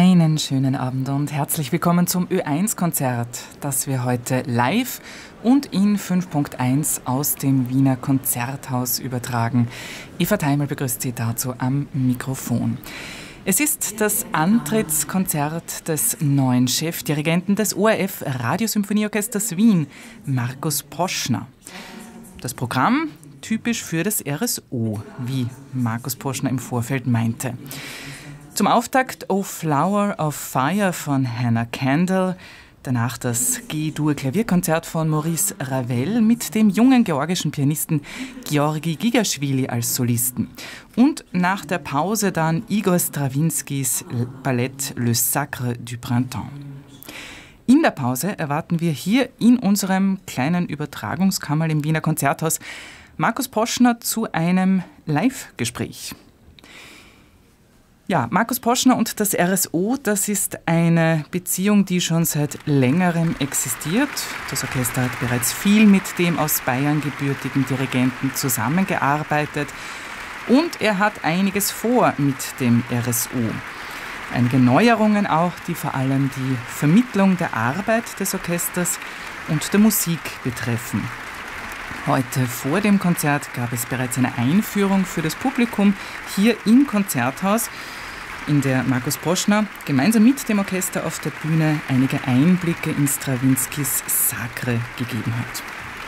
Einen schönen Abend und herzlich willkommen zum Ö1-Konzert, das wir heute live und in 5.1 aus dem Wiener Konzerthaus übertragen. Eva Theimel begrüßt Sie dazu am Mikrofon. Es ist das Antrittskonzert des neuen Chefdirigenten des ORF Radiosymphonieorchesters Wien, Markus Poschner. Das Programm typisch für das RSO, wie Markus Poschner im Vorfeld meinte. Zum Auftakt O Flower of Fire von Hannah Kendall, danach das G-Dur-Klavierkonzert von Maurice Ravel mit dem jungen georgischen Pianisten Georgi Gigaschwili als Solisten. Und nach der Pause dann Igor Strawinskys Ballett Le Sacre du Printemps. In der Pause erwarten wir hier in unserem kleinen Übertragungskammer im Wiener Konzerthaus Markus Poschner zu einem Live-Gespräch. Ja, Markus Poschner und das RSO, das ist eine Beziehung, die schon seit längerem existiert. Das Orchester hat bereits viel mit dem aus Bayern gebürtigen Dirigenten zusammengearbeitet und er hat einiges vor mit dem RSO. Einige Neuerungen auch, die vor allem die Vermittlung der Arbeit des Orchesters und der Musik betreffen. Heute vor dem Konzert gab es bereits eine Einführung für das Publikum hier im Konzerthaus, in der Markus Poschner gemeinsam mit dem Orchester auf der Bühne einige Einblicke in Strawinskys Sacre gegeben hat.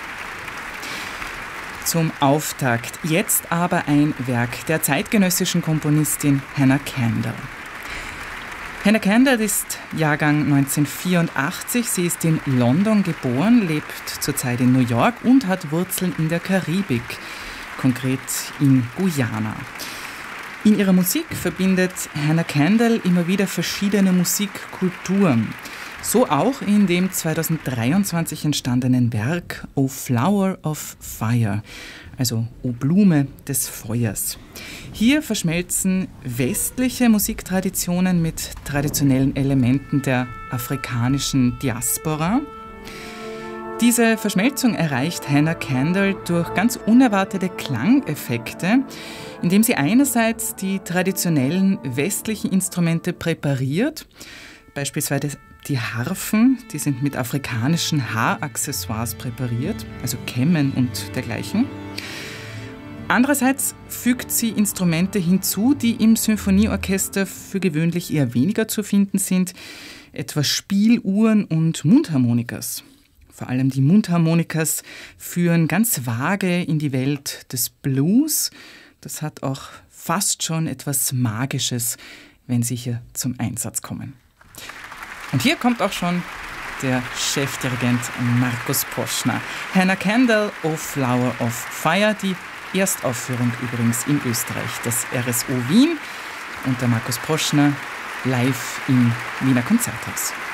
Zum Auftakt jetzt aber ein Werk der zeitgenössischen Komponistin Hannah Kendall. Hannah Kendall ist Jahrgang 1984. Sie ist in London geboren, lebt zurzeit in New York und hat Wurzeln in der Karibik, konkret in Guyana. In ihrer Musik verbindet Hannah Kendall immer wieder verschiedene Musikkulturen. So auch in dem 2023 entstandenen Werk O Flower of Fire, also O Blume des Feuers. Hier verschmelzen westliche Musiktraditionen mit traditionellen Elementen der afrikanischen Diaspora. Diese Verschmelzung erreicht Hannah Kendall durch ganz unerwartete Klangeffekte, indem sie einerseits die traditionellen westlichen Instrumente präpariert, beispielsweise die Harfen, die sind mit afrikanischen Haaraccessoires präpariert, also Kämmen und dergleichen. Andererseits fügt sie Instrumente hinzu, die im Symphonieorchester für gewöhnlich eher weniger zu finden sind, etwa Spieluhren und Mundharmonikas. Vor allem die Mundharmonikas führen ganz vage in die Welt des Blues. Das hat auch fast schon etwas Magisches, wenn sie hier zum Einsatz kommen. Und hier kommt auch schon der Chefdirigent Markus Poschner. Hannah Kendall, O Flower of Fire, die Erstaufführung übrigens in Österreich, das RSO Wien und der Markus Poschner live im Wiener Konzerthaus.